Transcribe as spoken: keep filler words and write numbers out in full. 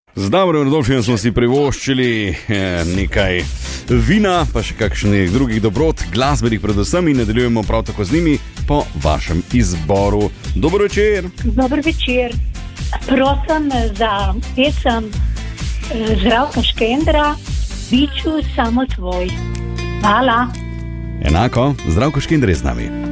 Z dobrim Rodolfijem smo si privoščili eh, nekaj vina, pa še kakšnih drugih dobrot, glasbenih predvsem, in nadaljujemo prav tako z njimi po vašem izboru. Dober večer. Dober večer. Prosim za pesem Zdravka Škendra, Biću samo tvoj. Hvala. Enako, Zdravko Škender je z nami.